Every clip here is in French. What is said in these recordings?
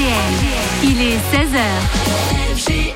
Il est 16h.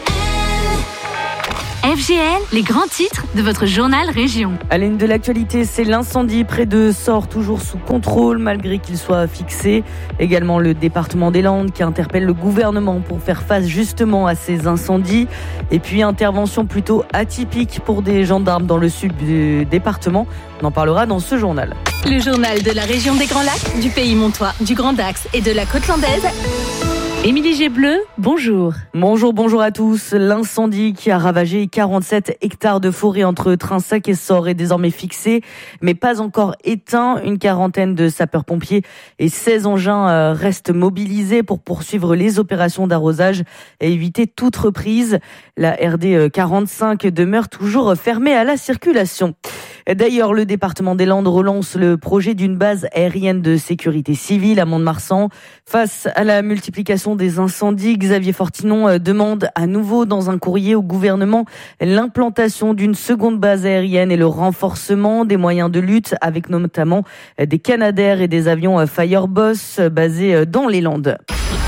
FGL, les grands titres de votre journal Région. À l'aune de l'actualité, c'est l'incendie près de Sort, toujours sous contrôle malgré qu'il soit fixé. Également le département des Landes qui interpelle le gouvernement pour faire face justement à ces incendies. Et puis intervention plutôt atypique pour des gendarmes dans le sud du département. On en parlera dans ce journal. Le journal de la région des Grands Lacs, du Pays Montois, du Grand Dax et de la Côte Landaise. Émilie Gébleu, bonjour. Bonjour à tous. L'incendie qui a ravagé 47 hectares de forêt entre Trinsac et Sort est désormais fixé, mais pas encore éteint. Une quarantaine de sapeurs-pompiers et 16 engins restent mobilisés pour poursuivre les opérations d'arrosage et éviter toute reprise. La RD 45 demeure toujours fermée à la circulation. D'ailleurs, le département des Landes relance le projet d'une base aérienne de sécurité civile à Mont-de-Marsan. Face à la multiplication des incendies, Xavier Fortinon demande à nouveau dans un courrier au gouvernement l'implantation d'une seconde base aérienne et le renforcement des moyens de lutte avec notamment des Canadair et des avions Fireboss basés dans les Landes.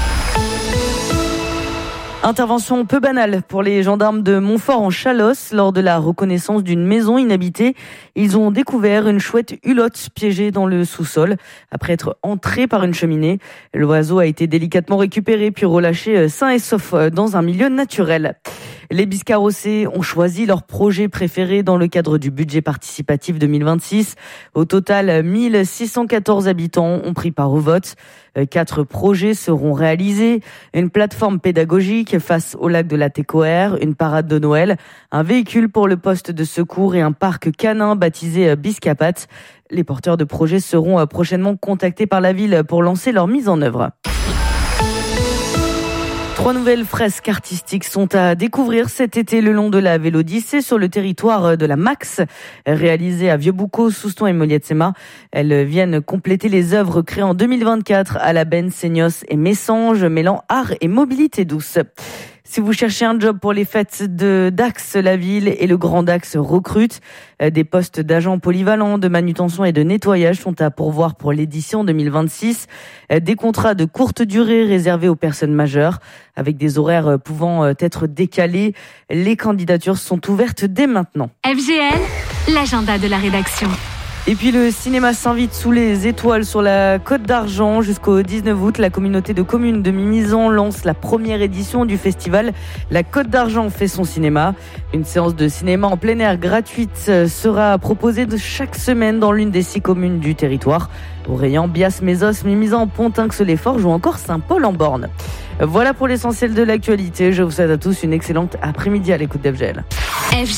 Intervention peu banale pour les gendarmes de Montfort en Chalosse. Lors de la reconnaissance d'une maison inhabitée, ils ont découvert une chouette hulotte piégée dans le sous-sol. Après être entrée par une cheminée, l'oiseau a été délicatement récupéré puis relâché sain et sauf dans un milieu naturel. Les Biscarrossais ont choisi leur projet préféré dans le cadre du budget participatif 2026. Au total, 1614 habitants ont pris part au vote. 4 projets seront réalisés. Une plateforme pédagogique face au lac de la Técoère, une parade de Noël, un véhicule pour le poste de secours et un parc canin baptisé Biscapat. Les porteurs de projets seront prochainement contactés par la ville pour lancer leur mise en œuvre. 3 nouvelles fresques artistiques sont à découvrir cet été le long de la Vélodyssée sur le territoire de la Max, réalisées à Vieux-Boucau, Souston et Molietsema. Elles viennent compléter les œuvres créées en 2024 à la Benne, Seignos et Messanges, mêlant art et mobilité douce. Si vous cherchez un job pour les fêtes de Dax, la ville et le Grand Dax recrutent. Des postes d'agents polyvalents, de manutention et de nettoyage sont à pourvoir pour l'édition 2026. Des contrats de courte durée réservés aux personnes majeures, avec des horaires pouvant être décalés. Les candidatures sont ouvertes dès maintenant. FGL, l'agenda de la rédaction. Et puis le cinéma s'invite sous les étoiles sur la Côte d'Argent jusqu'au 19 août. La communauté de communes de Mimizan lance la première édition du festival La Côte d'Argent fait son cinéma. Une séance de cinéma en plein air gratuite sera proposée de chaque semaine dans l'une des 6 communes du territoire. Aurélien, Bias, Mésos, Mimizan, Pontinx-les-Forges ou encore Saint-Paul-en-Borne. Voilà pour l'essentiel de l'actualité. Je vous souhaite à tous une excellente après-midi à l'écoute d'FGL.